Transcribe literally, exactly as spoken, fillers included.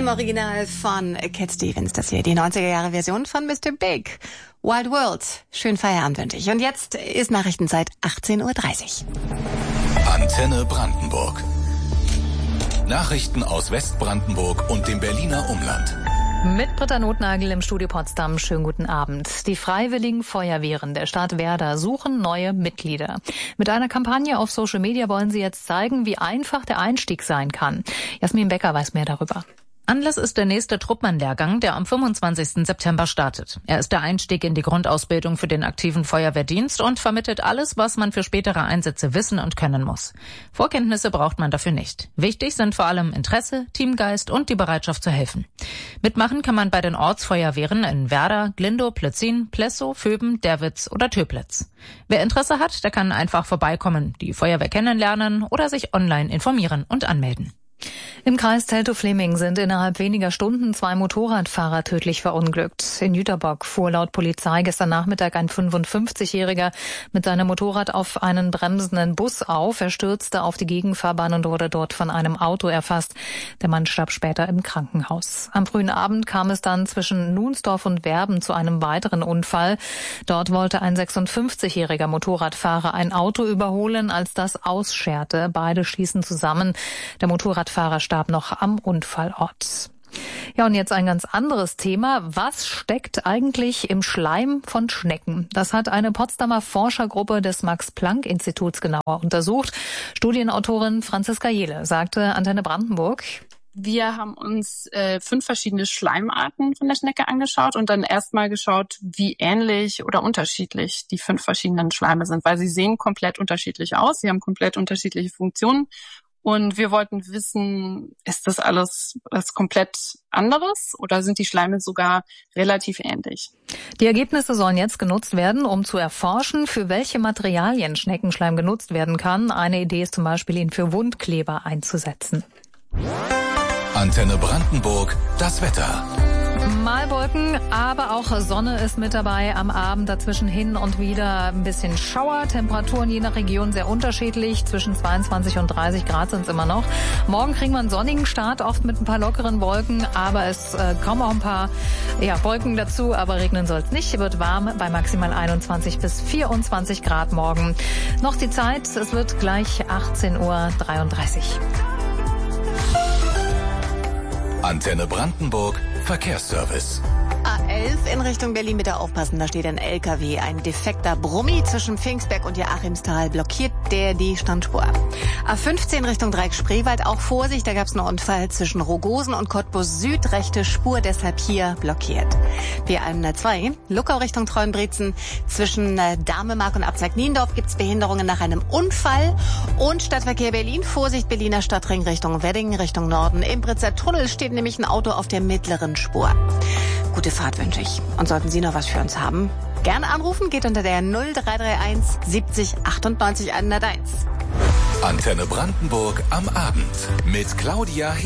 Im Original von Cat Stevens, das hier die neunziger-Jahre-Version von Mister Big. Wild World. Schönen Feierabend wünsche ich. Und jetzt ist Nachrichtenzeit achtzehn Uhr dreißig. Antenne Brandenburg. Nachrichten aus Westbrandenburg und dem Berliner Umland. Mit Britta Notnagel im Studio Potsdam. Schönen guten Abend. Die Freiwilligen Feuerwehren der Stadt Werder suchen neue Mitglieder. Mit einer Kampagne auf Social Media wollen sie jetzt zeigen, wie einfach der Einstieg sein kann. Jasmin Becker weiß mehr darüber. Anlass ist der nächste Truppmann-Lehrgang, der am fünfundzwanzigsten September startet. Er ist der Einstieg in die Grundausbildung für den aktiven Feuerwehrdienst und vermittelt alles, was man für spätere Einsätze wissen und können muss. Vorkenntnisse braucht man dafür nicht. Wichtig sind vor allem Interesse, Teamgeist und die Bereitschaft zu helfen. Mitmachen kann man bei den Ortsfeuerwehren in Werder, Glindow, Plötzin, Plessow, Vöben, Derwitz oder Töplitz. Wer Interesse hat, der kann einfach vorbeikommen, die Feuerwehr kennenlernen oder sich online informieren und anmelden. Im Kreis Teltow-Fleming sind innerhalb weniger Stunden zwei Motorradfahrer tödlich verunglückt. In Jüterbock fuhr laut Polizei gestern Nachmittag ein fünfundfünfzigjähriger mit seinem Motorrad auf einen bremsenden Bus auf. Er stürzte auf die Gegenfahrbahn und wurde dort von einem Auto erfasst. Der Mann starb später im Krankenhaus. Am frühen Abend kam es dann zwischen Nunsdorf und Werben zu einem weiteren Unfall. Dort wollte ein sechsundfünfzigjähriger Motorradfahrer ein Auto überholen, als das ausscherte. Beide stießen zusammen. Der Motorradfahrer starb noch am Unfallort. Ja, und jetzt ein ganz anderes Thema. Was steckt eigentlich im Schleim von Schnecken? Das hat eine Potsdamer Forschergruppe des Max-Planck-Instituts genauer untersucht. Studienautorin Franziska Jehle sagte Antenne Brandenburg: Wir haben uns äh, fünf verschiedene Schleimarten von der Schnecke angeschaut und dann erstmal geschaut, wie ähnlich oder unterschiedlich die fünf verschiedenen Schleime sind, weil sie sehen komplett unterschiedlich aus, sie haben komplett unterschiedliche Funktionen. Und wir wollten wissen, ist das alles was komplett anderes oder sind die Schleime sogar relativ ähnlich? Die Ergebnisse sollen jetzt genutzt werden, um zu erforschen, für welche Materialien Schneckenschleim genutzt werden kann. Eine Idee ist zum Beispiel, ihn für Wundkleber einzusetzen. Antenne Brandenburg, das Wetter. Mal Wolken, aber auch Sonne ist mit dabei am Abend. Dazwischen hin und wieder ein bisschen Schauer. Temperaturen je nach Region sehr unterschiedlich. Zwischen zweiundzwanzig und dreißig Grad sind es immer noch. Morgen kriegen wir einen sonnigen Start, oft mit ein paar lockeren Wolken. Aber es äh, kommen auch ein paar ja, Wolken dazu. Aber regnen soll es nicht. Wird warm bei maximal einundzwanzig bis vierundzwanzig Grad morgen. Noch die Zeit, es wird gleich achtzehn Uhr dreiunddreißig. Antenne Brandenburg, Verkehrsservice. A elf in Richtung Berlin, bitte aufpassen, da steht ein L K W. Ein defekter Brummi zwischen Pfingstberg und Joachimsthal blockiert der die Standspur. A fünfzehn Richtung Dreieck Spreewald, auch Vorsicht, da gab es einen Unfall zwischen Rogosen und Cottbus Süd, rechte Spur, deshalb hier blockiert. B hundertzwei, Luckau Richtung Treuenbrietzen, zwischen Damemark und Abzweig Niendorf gibt es Behinderungen nach einem Unfall. Und Stadtverkehr Berlin, Vorsicht, Berliner Stadtring Richtung Wedding, Richtung Norden. Im Britzer Tunnel steht nämlich ein Auto auf der mittleren Spur. Gute Fahrt wünsche ich. Und sollten Sie noch was für uns haben, gerne anrufen, geht unter der null drei drei eins siebzig achtundneunzig hunderteins. Antenne Brandenburg am Abend mit Claudia He